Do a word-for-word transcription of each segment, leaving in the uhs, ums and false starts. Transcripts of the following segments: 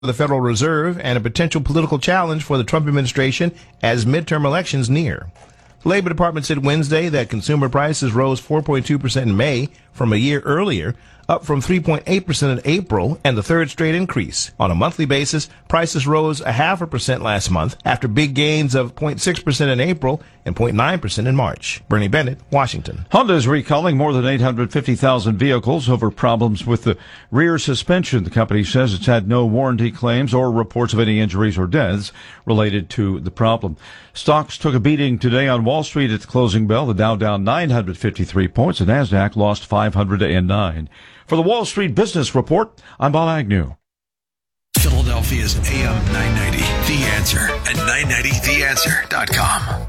the Federal Reserve and a potential political challenge for the Trump administration as midterm elections near. The Labor Department said Wednesday that consumer prices rose four point two percent in May from a year earlier, up from three point eight percent in April, and the third straight increase. On a monthly basis, prices rose a half a percent last month after big gains of zero point six percent in April and zero point nine percent in March. Bernie Bennett, Washington. Honda is recalling more than eight hundred fifty thousand vehicles over problems with the rear suspension. The company says it's had no warranty claims or reports of any injuries or deaths related to the problem. Stocks took a beating today on Wall Street at the closing bell. The Dow down nine hundred fifty-three points. The NASDAQ lost five hundred nine. For the Wall Street Business Report, I'm Bob Agnew. Philadelphia's A M nine ninety, The Answer, at nine ninety the answer dot com.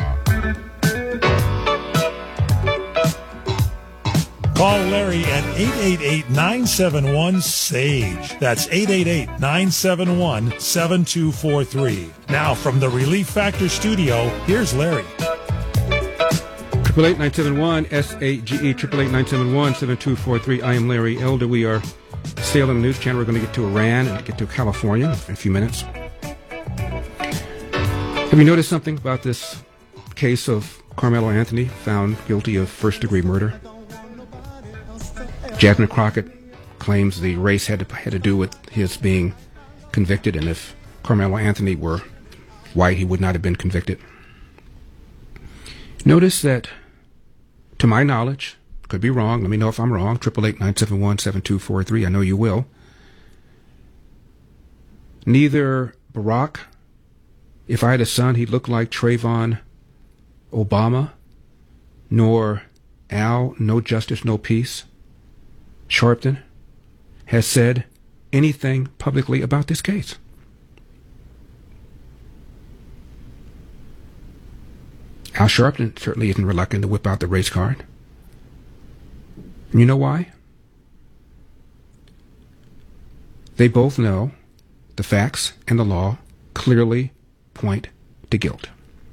Call Larry at eight eight eight, nine seven one, S A G E. That's eight eight eight, nine seven one, seven two four three. Now from the Relief Factor studio, here's Larry. eight eight eight, nine seven one, S A G E, eight eight eight, nine seven one, seven two four three. I am Larry Elder. We are Salem News Channel. We're going to get to Iran and get to California in a few minutes. Have you noticed something about this case of Carmelo Anthony found guilty of first-degree murder? Jasmine Crockett claims the race had to, had to do with his being convicted, and if Carmelo Anthony were white, he would not have been convicted. Notice that, to my knowledge, could be wrong, let me know if I'm wrong, eight eight eight, nine seven one, seven two four three, I know you will. Neither Barack, if I had a son, he'd look like Trayvon Obama, nor Al, no justice, no peace, Sharpton, has said anything publicly about this case. Al Sharpton certainly isn't reluctant to whip out the race card. And you know why? They both know the facts and the law clearly point to guilt.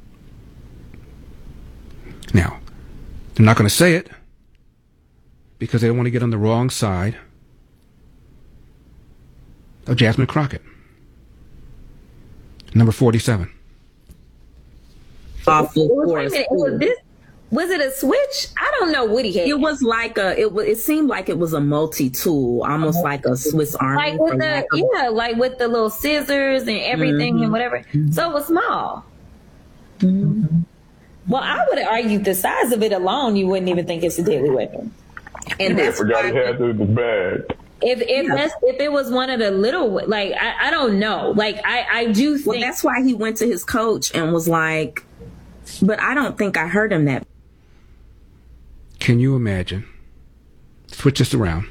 Now, they're not going to say it because they don't want to get on the wrong side of Jasmine Crockett. Number forty-seven. Awful Wait a course. minute, was, this, was it a switch? I don't know what he had. It was like a. It was. It seemed like it was a multi-tool, almost like a Swiss Army. Like with the of, yeah, like with the little scissors and everything mm-hmm. and whatever. Mm-hmm. So it was small. Mm-hmm. Well, I would have argued the size of it alone, you wouldn't even think it's a deadly weapon. And I that's forgot why, he had it in his bag. If if Yeah. that's, if it was one of the little, like I, I don't know, like I I do think well, that's why he went to his coach and was like, but I don't think I heard him that. Can you imagine? Switch this around.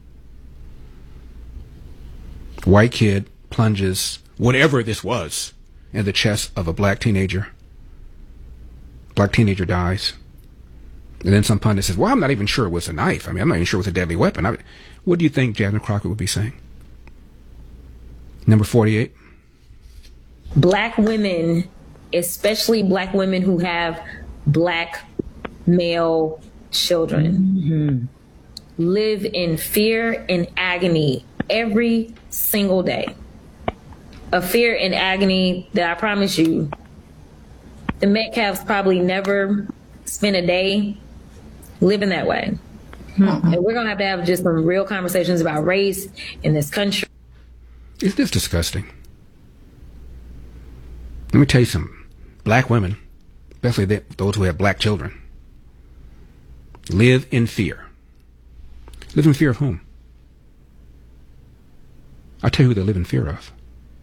White kid plunges whatever this was in the chest of a black teenager. Black teenager dies. And then some pundit says, well, I'm not even sure it was a knife. I mean, I'm not even sure it was a deadly weapon. I, what do you think Jasmine Crockett would be saying? Number forty-eight. black women, especially black women who have black male children, Mm-hmm. live in fear and agony every single day. A fear and agony that I promise you, the Metcalfs probably never spent a day living that way. Mm-hmm. And we're going to have to have just some real conversations about race in this country. Isn't this disgusting? Let me tell you something. Black women, especially they, those who have black children, live in fear. Live in fear of whom? I'll tell you who they live in fear of.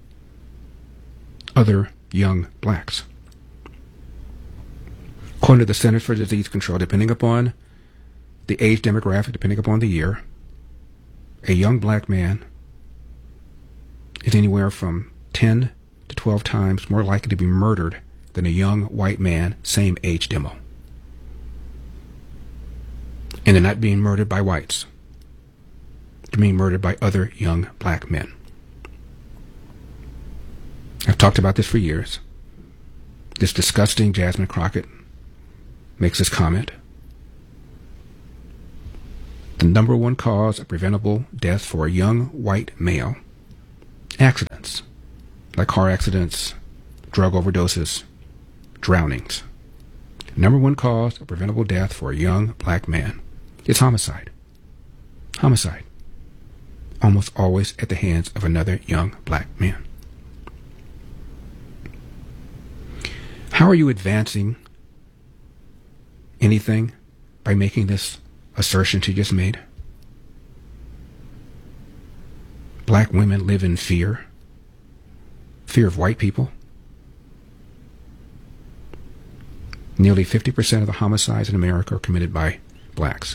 Other young blacks. According to the Centers for Disease Control, depending upon the age demographic, depending upon the year, a young black man is anywhere from ten to twelve times more likely to be murdered than a young white man, same age demo. And they're not being murdered by whites. They're being murdered by other young black men. I've talked about this for years. This disgusting Jasmine Crockett makes this comment. The number one cause of preventable death for a young white male accidents, like car accidents, drug overdoses, drownings. Number one cause of preventable death for a young black man is homicide. Homicide. Almost always at the hands of another young black man. How are you advancing anything by making this assertion she just made? Black women live in fear. Fear of white people. Nearly fifty percent of the homicides in America are committed by blacks.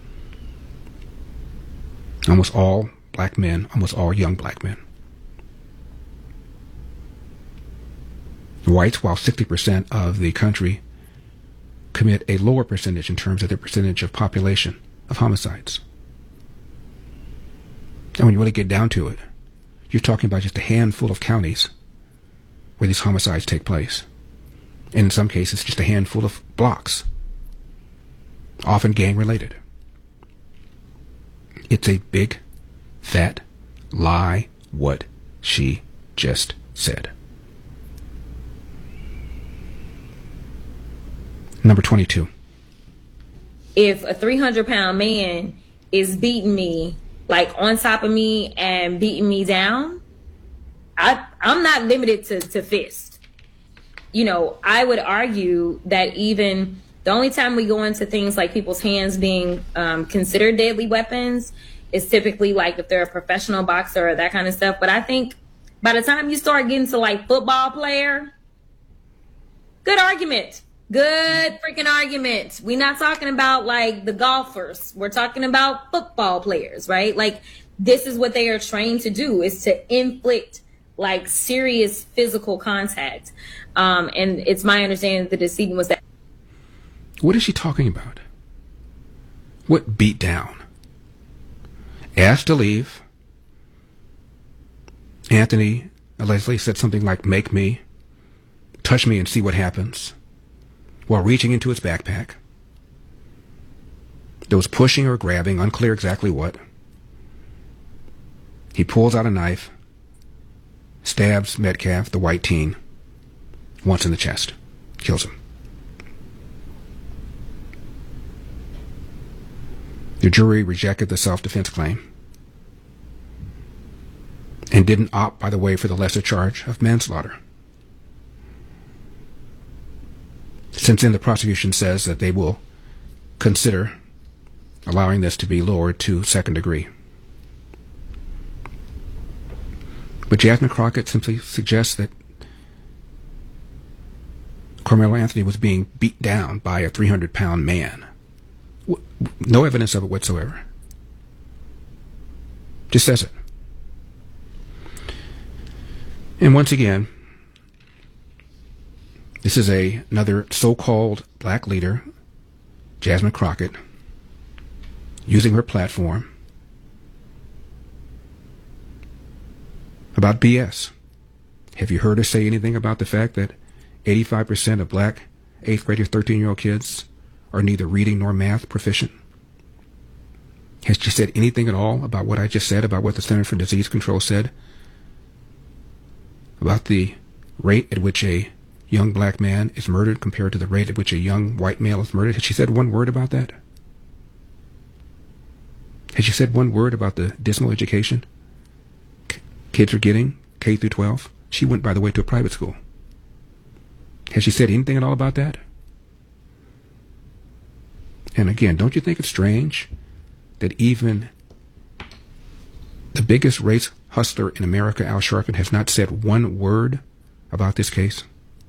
Almost all black men, almost all young black men. Whites, while sixty percent of the country, commit a lower percentage in terms of their percentage of population of homicides. And when you really get down to it, you're talking about just a handful of counties where these homicides take place. And in some cases, just a handful of blocks, often gang-related. It's a big, fat lie what she just said. Number twenty-two. If a three hundred pound man is beating me, like on top of me and beating me down, I, I'm not limited to, to fist. You know, I would argue that even the only time we go into things like people's hands being um, considered deadly weapons is typically like if they're a professional boxer or that kind of stuff. But I think by the time you start getting to like football player, good argument. Good freaking argument. We're not talking about like the golfers. We're talking about football players, right? Like this is what they are trained to do, is to inflict like serious physical contact. Um, and it's my understanding that the decedent was that. What is she talking about? What beat down? Asked to leave. Anthony allegedly said something like, make me, touch me and see what happens, while reaching into his backpack. There was pushing or grabbing, unclear exactly what. He pulls out a knife, stabs Metcalf, the white teen, once in the chest, kills him. The jury rejected the self-defense claim and didn't opt, by the way, for the lesser charge of manslaughter. Since then, the prosecution says that they will consider allowing this to be lowered to second degree. But Jasmine Crockett simply suggests that Carmelo Anthony was being beat down by a three hundred pound man. No evidence of it whatsoever. Just says it. And once again, this is a, another so-called black leader, Jasmine Crockett, using her platform about B S. Have you heard her say anything about the fact that eighty-five percent of black eighth grade or thirteen-year-old kids are neither reading nor math proficient? Has she said anything at all about what I just said, about what the Center for Disease Control said, about the rate at which a young black man is murdered compared to the rate at which a young white male is murdered? Has she said one word about that? Has she said one word about the dismal education k- kids are getting, K through twelve? She went, by the way, to a private school. Has she said anything at all about that? And again, don't you think it's strange that even the biggest race hustler in America, Al Sharpton, has not said one word about this case?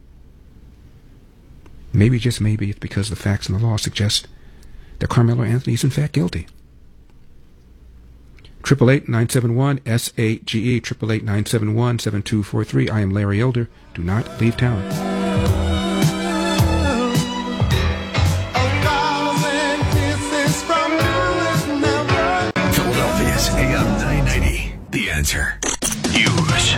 Maybe, just maybe, it's because the facts and the law suggest that Carmelo Anthony is in fact guilty. Triple eight nine seven one S A G E, triple eight nine seven one seven two four three. I am Larry Elder. Do not leave town. Philadelphia's A M nine ninety, The Answer. News.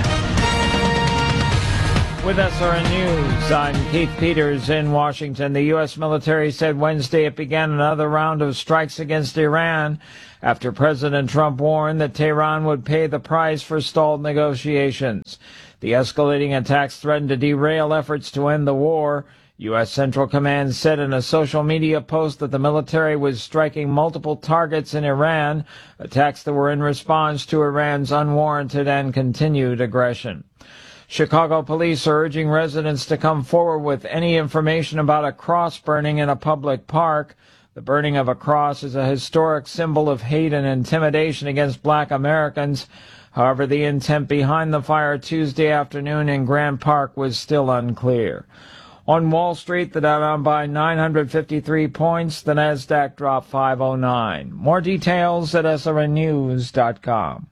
With S R N News, I'm Keith Peters in Washington. The U S military said Wednesday it began another round of strikes against Iran after President Trump warned that Tehran would pay the price for stalled negotiations. The escalating attacks threatened to derail efforts to end the war. U S. Central Command said in a social media post that the military was striking multiple targets in Iran, attacks that were in response to Iran's unwarranted and continued aggression. Chicago police are urging residents to come forward with any information about a cross burning in a public park. The burning of a cross is a historic symbol of hate and intimidation against black Americans. However, the intent behind the fire Tuesday afternoon in Grant Park was still unclear. On Wall Street, the Dow down by nine hundred fifty-three points. The Nasdaq dropped five oh nine. More details at S R N news dot com.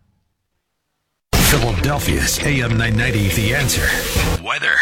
Philadelphia's A M nine ninety, The Answer. Weather.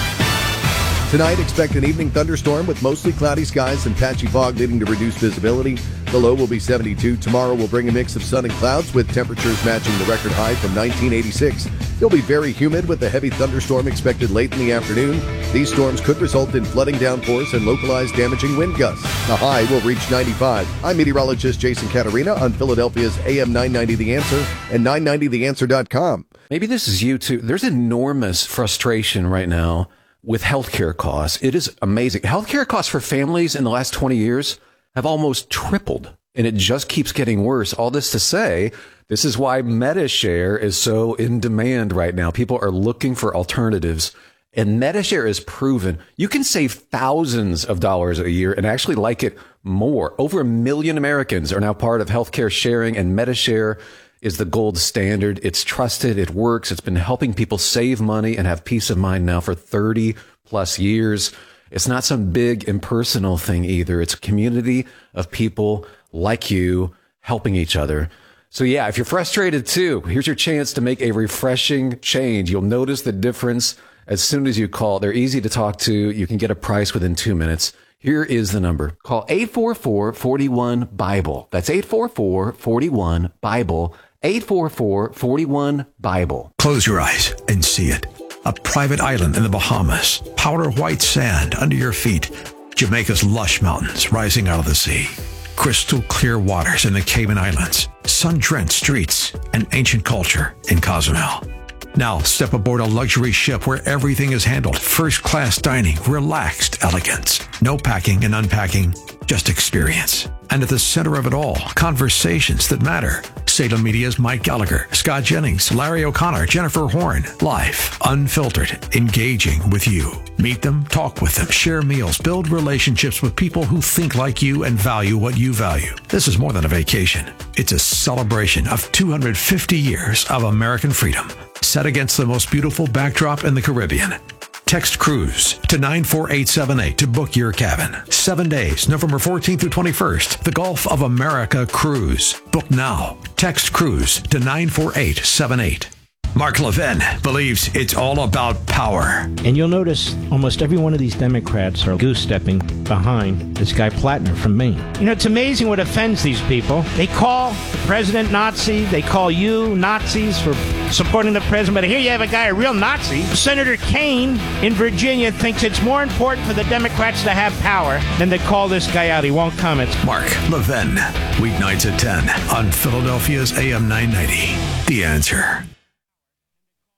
Tonight, expect an evening thunderstorm with mostly cloudy skies and patchy fog leading to reduced visibility. The low will be seventy-two. Tomorrow will bring a mix of sun and clouds with temperatures matching the record high from nineteen eighty-six. It'll be very humid with a heavy thunderstorm expected late in the afternoon. These storms could result in flooding downpours and localized damaging wind gusts. The high will reach ninety-five. I'm meteorologist Jason Catarina on Philadelphia's A M nine ninety The Answer and nine ninety the answer dot com. Maybe this is you too. There's enormous frustration right now with healthcare costs. It is amazing. Healthcare costs for families in the last twenty years have almost tripled, and it just keeps getting worse. All this to say, this is why MediShare is so in demand right now. People are looking for alternatives, and MediShare is proven you can save thousands of dollars a year and actually like it more. Over a million Americans are now part of healthcare sharing, and MediShare is the gold standard. It's trusted. It works. It's been helping people save money and have peace of mind now for thirty plus years. It's not some big impersonal thing either. It's a community of people like you helping each other. So yeah, if you're frustrated too, here's your chance to make a refreshing change. You'll notice the difference as soon as you call. They're easy to talk to. You can get a price within two minutes. Here is the number. Call eight four four, four one, BIBLE. That's eight four four, four one, BIBLE. eight four four, four one, BIBLE. Close your eyes and see it. A private island in the Bahamas. Powder white sand under your feet. Jamaica's lush mountains rising out of the sea. Crystal clear waters in the Cayman Islands. Sun-drenched streets and ancient culture in Cozumel. Now step aboard a luxury ship where everything is handled. First-class dining, relaxed elegance. No packing and unpacking, just experience. And at the center of it all, conversations that matter. Salem Media's Mike Gallagher, Scott Jennings, Larry O'Connor, Jennifer Horn. Live, unfiltered, engaging with you. Meet them, talk with them, share meals, build relationships with people who think like you and value what you value. This is more than a vacation. It's a celebration of two hundred fifty years of American freedom, set against the most beautiful backdrop in the Caribbean. Text cruise to nine four eight seven eight to book your cabin. Seven days, November fourteenth through twenty-first. The Gulf of America Cruise. Book now. Text cruise to nine four eight seven eight. Mark Levin believes it's all about power. And you'll notice almost every one of these Democrats are goose-stepping behind this guy Plattner from Maine. You know, it's amazing what offends these people. They call the president Nazi. They call you Nazis for supporting the president. But here you have a guy, a real Nazi. Senator Kaine in Virginia thinks it's more important for the Democrats to have power than to call this guy out. He won't comment. Mark Levin, weeknights at ten on Philadelphia's A M nine ninety. The Answer.